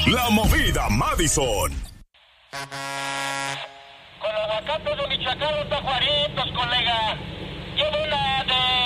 La Movida Madison. Con los aguacates de Michoacán, los tajuaritos, colega. Llevo una de